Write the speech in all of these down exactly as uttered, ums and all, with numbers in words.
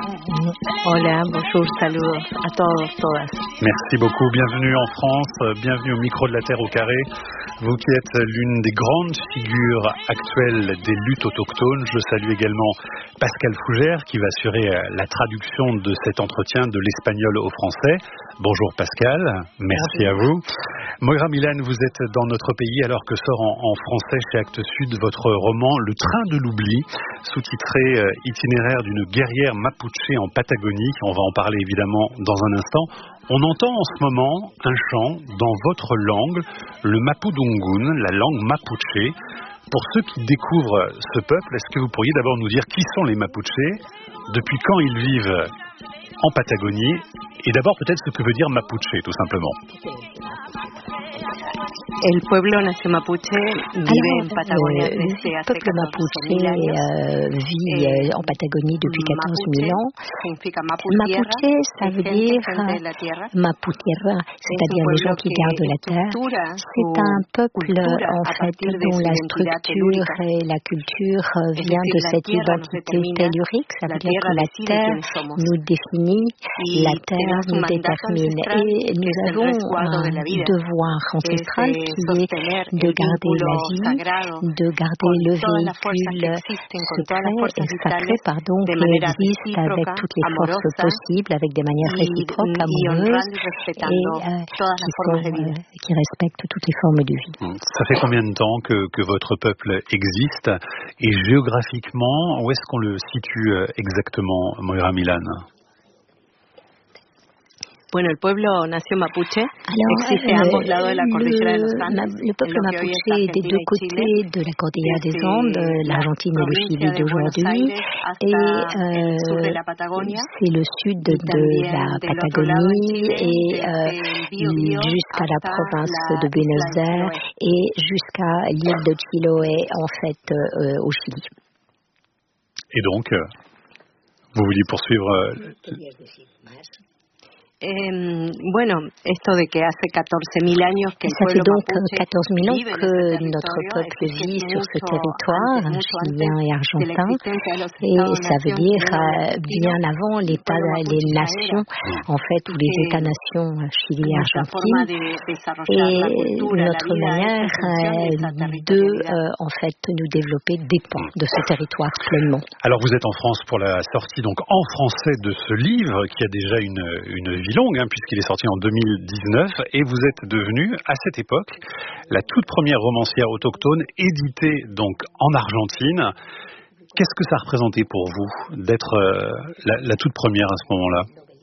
Hola, bonjour, saludos a todos, todas. Merci beaucoup, bienvenue en France, bienvenue au micro de la Terre au carré. Vous qui êtes l'une des grandes figures actuelles des luttes autochtones, je salue également Pascal Fougère qui va assurer la traduction de cet entretien de l'espagnol au français. Bonjour Pascal, merci Bonjour. À vous. Moira Milane, vous êtes dans notre pays alors que sort en, en français chez Actes Sud votre roman Le Train de l'oubli, sous-titré euh, Itinéraire d'une guerrière mapuche en Patagonie. On va en parler évidemment dans un instant. On entend en ce moment un chant dans votre langue, le Mapudungun, la langue mapuche. Pour ceux qui découvrent ce peuple, est-ce que vous pourriez d'abord nous dire qui sont les Mapuches, depuis quand ils vivent en Patagonie, et d'abord peut-être ce que veut dire Mapuche, tout simplement. El pueblo nació mapuche, vive en Patagonia Le peuple mapuche euh, vit euh, en Patagonie depuis quatorze mille ans. Mapuche, ça veut dire Maputierra, c'est-à-dire les gens qui gardent la terre. C'est un peuple en fait dont la structure et la culture vient de cette identité tellurique. Ça veut dire que la terre nous définit, la terre nous détermine. Et nous avons un devoir ancestral qui est de garder la vie, de garder le véhicule secret et sacré pardon, qui existe avec toutes les forces possibles, avec des manières réciproques, amoureuses et euh, qui, sont, euh, qui respectent toutes les formes de vie. Ça fait combien de temps que, que votre peuple existe et géographiquement, où est-ce qu'on le situe exactement, Moira Milane? Bueno, el pueblo nació mapuche, Alors, existe a ambos lados de la cordillera de los Andes. Le peuple mapuche est des deux côtés de la cordillère des Andes, l'Argentine et le Chili d'aujourd'hui, et euh, c'est le sud de, de la Patagonie et euh, jusqu'à la province de Buenos Aires et jusqu'à l'île de Chiloé, en fait, euh, au Chili. Et donc, vous vouliez poursuivre euh, Eh, bueno, esto de que hace catorce mil años que el Ça fait pueblo donc mapuche quatorze mille ans vive en que este notre territorio, peuple es que vit sur ce mucho territoire, antes, mucho chilien et antes de la argentin, existencia de los et estados ça veut nación dire chileno euh, bien avant l'État, les nations, en fait, ou les États-nations Chili et Argentine, et notre manière euh, de, euh, en fait, nous développer dépend de ce territoire pleinement. Alors vous êtes en France pour la sortie donc en français de ce livre qui a déjà une, une vie longue hein, puisqu'il est sorti en deux mille dix-neuf et vous êtes devenue à cette époque la toute première romancière autochtone éditée donc en Argentine. Qu'est-ce que ça représentait pour vous d'être euh, la, la toute première à ce moment-là?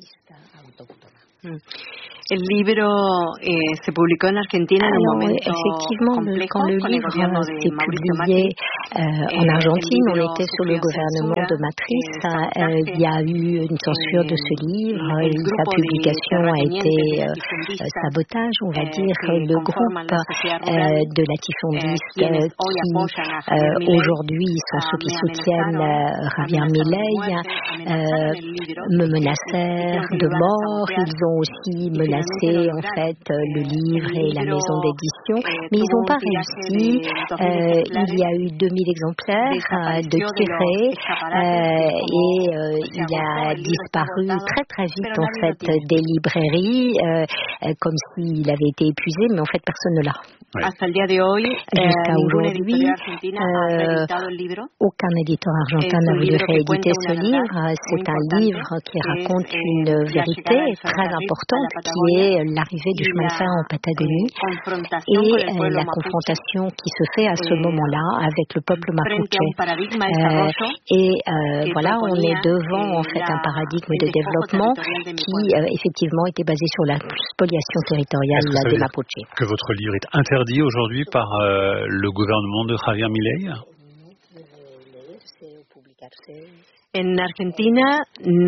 Mm. El libro eh, se publicó en Argentina en un Alors, momento effectivement, complejo quand le con el livre gobierno de s'est Mauricio publié Macri. euh, en Argentine, on était sous le gouvernement de Matrice. Euh, il y a eu une censure de ce livre. Sa publication a été euh, sabotage, on va dire. Le groupe euh, de latifondistes qui euh, aujourd'hui sont ceux qui soutiennent euh, Javier Milei euh, me menacèrent de mort. Ils ont aussi menacé en fait le livre et la maison d'édition, mais ils n'ont pas réussi. Euh, il y a eu deux mille exemplaires euh, de tirés euh, et euh, il a disparu très très vite en fait des librairies euh, comme s'il avait été épuisé, mais en fait personne ne l'a. Oui. Jusqu'à aujourd'hui, euh, aucun éditeur argentin n'a voulu rééditer ce livre. C'est un livre qui raconte une vérité très importante qui est l'arrivée du chemin de fer en Patagonie et euh, la confrontation qui se fait à ce moment-là avec le peuple mapuche. Euh, et euh, voilà, on est devant en fait un paradigme de développement qui euh, effectivement était basé sur la spoliation territoriale des Mapuches. Que votre livre est interdit aujourd'hui par euh, le gouvernement de Javier Milei? En Argentina, no.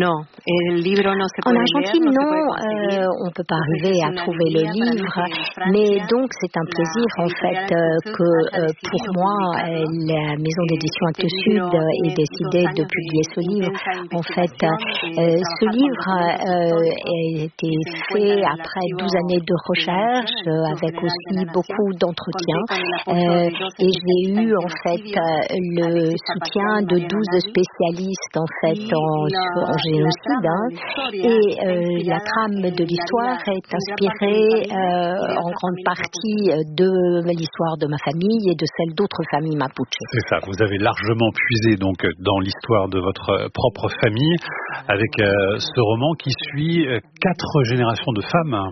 En Argentine, non, euh, on ne peut pas arriver à trouver le livre, mais donc c'est un plaisir en fait euh, que euh, pour moi, euh, la maison d'édition Actes Sud ait décidé de publier ce livre. En fait, euh, ce livre euh, a été fait après douze années de recherche, euh, avec aussi beaucoup d'entretiens, euh, et j'ai eu en fait le soutien de douze spécialistes en fait en, en génocide, hein, et euh, la trame de l'histoire est inspirée euh, en grande partie de l'histoire de ma famille et de celle d'autres familles mapuche. C'est ça, vous avez largement puisé donc dans l'histoire de votre propre famille avec euh, ce roman qui suit euh, quatre générations de femmes.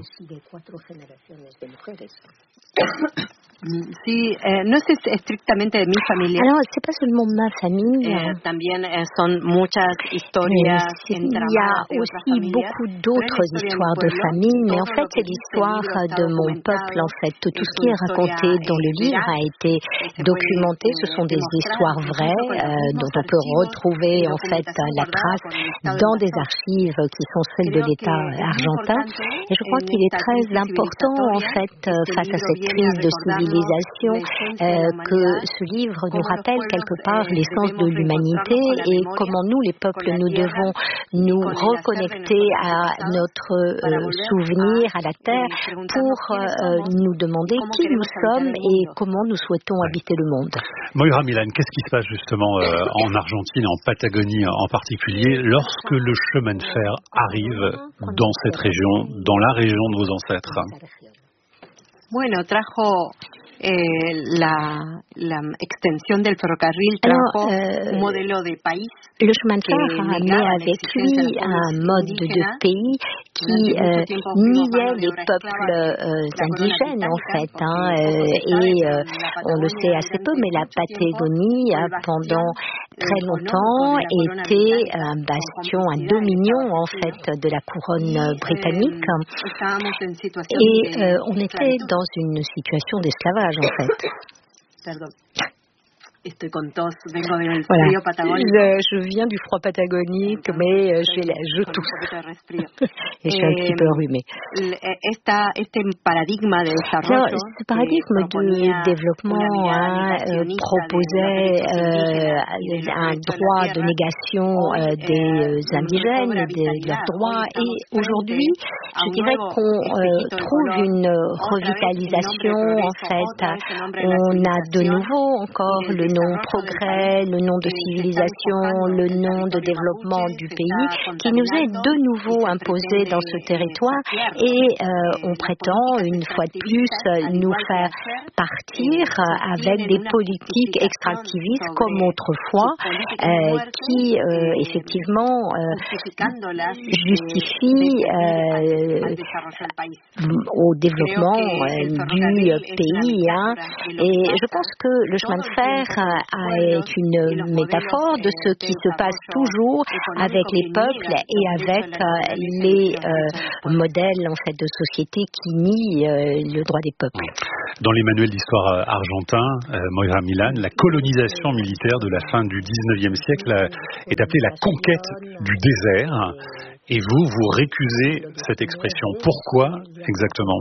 Sí, eh, no es estrictamente de mi familia. Alors, c'est pas seulement ma famille. Eh, también eh, son muchas historias Il y a aussi beaucoup d'autres histoires de famille, mais en fait, c'est l'histoire de mon peuple. En fait, tout ce qui est raconté dans le livre a été documenté. Ce sont des histoires vraies euh, dont on peut retrouver en fait la trace dans des archives qui sont celles de l'État argentin. Et je crois qu'il est très important en fait face à cette crise de civilisation Euh, que ce livre nous rappelle quelque part l'essence de l'humanité et comment nous, les peuples, nous devons nous reconnecter à notre euh, souvenir, à la terre, pour euh, nous demander qui nous sommes et comment nous souhaitons habiter le monde. Moira Milán, qu'est-ce qui se passe justement euh, en Argentine, en Patagonie en particulier, lorsque le chemin de fer arrive dans cette région, dans la région de vos ancêtres? Bueno, trajo eh, la, la extensión del ferrocarril, trajo Alors, euh, un modelo de país. Le chemin de fer a amené avec lui un mode de pays qui euh, niait les peuples euh, indigènes en fait, hein, euh, et euh, on le sait assez peu, mais la Patagonie a pendant très longtemps été un bastion, un dominion en fait de la couronne britannique, et euh, on était dans une situation d'esclavage en fait. Estoy con tos, vengo del voilà. frío patagónico. Je, je viens du froid patagonique, mais euh, je, je tousse. Et je suis un petit peu enrhumée. Esta, este paradigma de desarrollo, Alors, ce paradigme de développement hein, euh, proposait euh, un droit de négation euh, des indigènes, de leurs droits, et aujourd'hui, je dirais qu'on euh, trouve une revitalisation. En fait, on a de nouveau encore le nom progrès, le nom de civilisation, le nom de développement du pays qui nous est de nouveau imposé dans ce territoire, et euh, on prétend une fois de plus nous faire partir avec des politiques extractivistes comme autrefois euh, qui euh, effectivement euh, justifient euh, au développement euh, du pays, hein. Et je pense que le chemin de fer est une métaphore de ce qui se passe toujours avec les peuples et avec les euh, modèles en fait de société qui nient euh, le droit des peuples. Dans les manuels d'histoire argentin, euh, Moira Milán, la colonisation militaire de la fin du dix-neuvième siècle est appelée la conquête du désert. Et vous, vous récusez cette expression. Pourquoi exactement?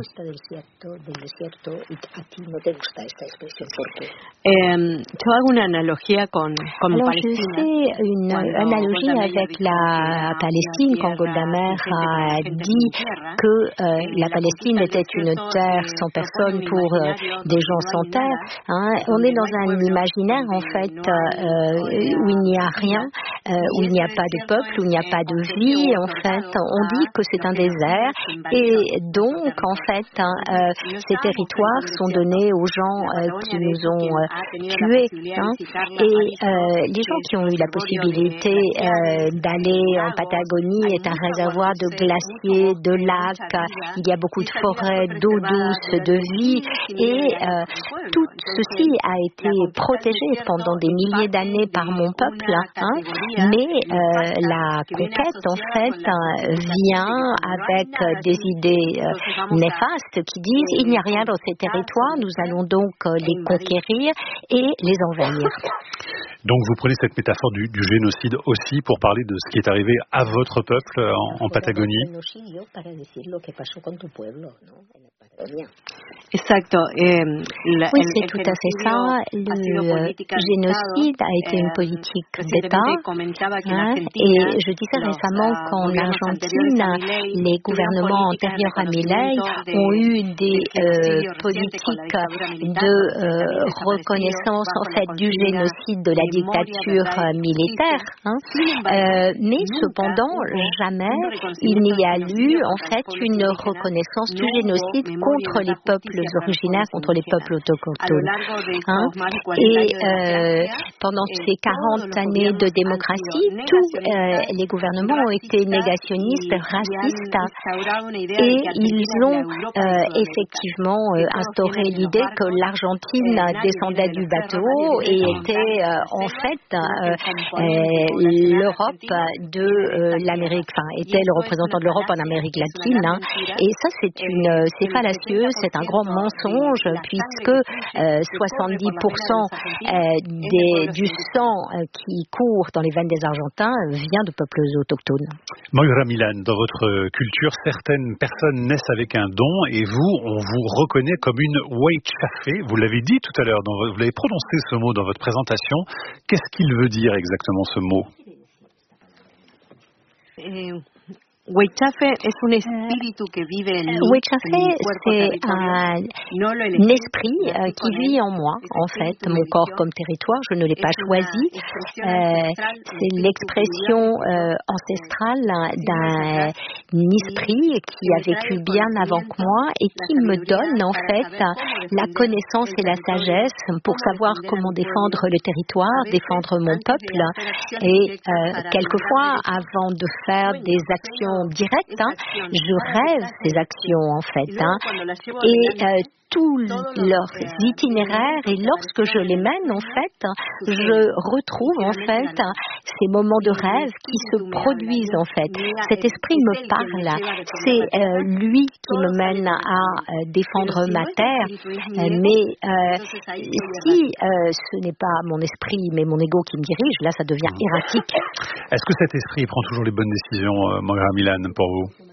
Eh, yo hago una analogía con, con Alors, Palestina. je fais une analogie avec la Palestine quand Golda Meir a dit que euh, la Palestine était une terre sans personne pour euh, des gens sans terre. Hein. On est dans un imaginaire en fait euh, où il n'y a rien, euh, où il n'y a pas de peuple, où il n'y a pas de vie. En fait, on dit que c'est un désert, et donc en fait, hein, euh, ces territoires sont donnés aux gens euh, qui nous ont euh, tués. Hein. Et euh, les gens qui ont eu la possibilité euh, d'aller en Patagonie, est un réservoir de glaciers, de lacs, il y a beaucoup de forêts, d'eau douce, de vie, et euh, tout ceci a été protégé pendant des milliers d'années par mon peuple, hein, mais euh, la conquête en fait vient avec des idées néfastes qui disent il n'y a rien dans ces territoires, nous allons donc les conquérir et les envahir. Donc vous prenez cette métaphore du, du génocide aussi pour parler de ce qui est arrivé à votre peuple en, en Patagonie. Exacto. Eh, la, oui, c'est tout à fait ça. Le génocide a été une politique d'État. Hein, et je disais récemment qu'en Argentine, les gouvernements antérieurs à Milei ont eu des euh, politiques de euh, reconnaissance en fait du génocide de la dictature militaire. Hein. Euh, mais cependant, jamais il n'y a eu en fait une reconnaissance du génocide contre les peuples originaires, contre les peuples autochtones. Hein. Et euh, pendant ces quarante années de démocratie, tous euh, les gouvernements ont été négationnistes, racistes, et ils ont euh, effectivement euh, instauré l'idée que l'Argentine descendait du bateau et était euh, en fait euh, euh, l'Europe de euh, l'Amérique, enfin était le représentant de l'Europe en Amérique latine. Hein. Et ça, c'est une, c'est fallacieux, c'est un grand mensonge puisque euh, soixante-dix pour cent euh, des, du sang euh, qui court dans les veines des Argentins vient de peuples autochtones. Moira Milan, dans votre culture, certaines personnes naissent avec un don et vous, on vous reconnaît comme une Huaychafé. Vous l'avez dit tout à l'heure, dans votre, vous l'avez prononcé ce mot dans votre présentation. Qu'est-ce qu'il veut dire exactement ce mot? Eh... Huaychafé es un espíritu que vive en mí. Huaychafé, c'est un, un esprit euh, qui vit en moi, en fait, mon corps comme territoire. Je ne l'ai pas choisi. Euh, c'est l'expression euh, ancestrale d'un esprit qui a vécu bien avant que moi et qui me donne en fait la connaissance et la sagesse pour savoir comment défendre le territoire, défendre mon peuple. Et euh, quelquefois, avant de faire des actions direct, hein, je rêve ces actions en fait, hein, et euh, tous leurs itinéraires, et lorsque je les mène en fait, je retrouve en fait ces moments de rêve qui se produisent en fait. Cet esprit me parle, c'est euh, lui qui me mène à euh, défendre ma terre, mais euh, si euh, ce n'est pas mon esprit mais mon ego qui me dirige, là ça devient erratique. Est-ce que cet esprit prend toujours les bonnes décisions, euh, Moira Milan, pour vous?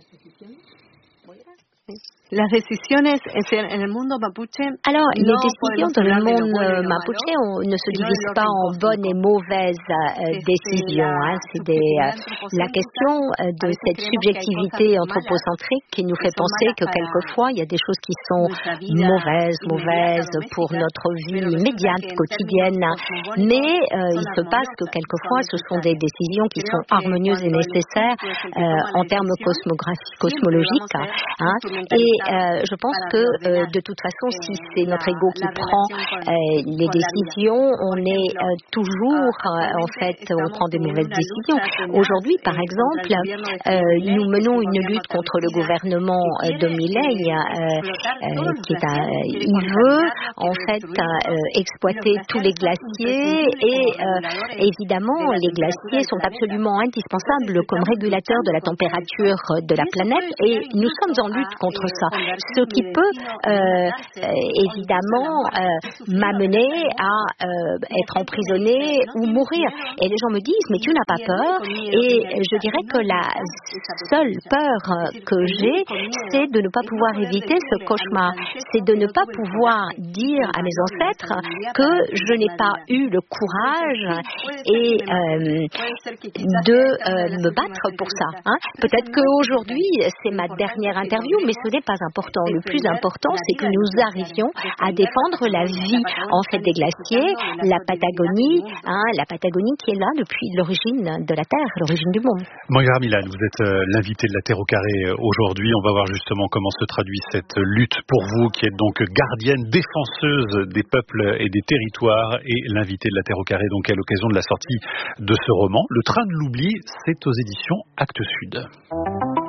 Las decisiones en el mundo mapuche. Alors, les décisions dans le monde mapuche on, ne se divisent pas en bonnes et mauvaises euh, décisions. Hein. C'est des, euh, la question euh, de cette subjectivité anthropocentrique qui nous fait penser que quelquefois il y a des choses qui sont mauvaises, mauvaises pour notre vie immédiate, quotidienne. Mais euh, il se passe que quelquefois ce sont des décisions qui sont harmonieuses et nécessaires euh, en termes cosmologiques. Hein. Et Euh, je pense que euh, de toute façon, si c'est notre ego qui prend euh, les décisions, on est euh, toujours, euh, en fait, on prend des mauvaises décisions. Aujourd'hui, par exemple, euh, nous menons une lutte contre le gouvernement euh, de Milei, euh, euh, qui est un, il veut en fait euh, exploiter tous les glaciers et euh, évidemment, les glaciers sont absolument indispensables comme régulateurs de la température de la planète et nous sommes en lutte contre ça. Ce qui peut euh, évidemment euh, m'amener à euh, être emprisonné ou mourir. Et les gens me disent, mais tu n'as pas peur? Et je dirais que la seule peur que j'ai, c'est de ne pas pouvoir éviter ce cauchemar. C'est de ne pas pouvoir dire à mes ancêtres que je n'ai pas eu le courage et euh, de euh, me battre pour ça. Hein. Peut-être qu'aujourd'hui, c'est ma dernière interview, mais ce n'est pas important. Le plus important, c'est que nous arrivions à défendre la vie en fait des glaciers, la Patagonie, hein, la Patagonie qui est là depuis l'origine de la Terre, l'origine du monde. Moira Milan, vous êtes euh, l'invitée de la Terre au Carré euh, aujourd'hui. On va voir justement comment se traduit cette lutte pour vous, qui êtes donc gardienne, défenseuse des peuples et des territoires, et l'invitée de la Terre au Carré, donc à l'occasion de la sortie de ce roman. Le train de l'oubli, c'est aux éditions Actes Sud.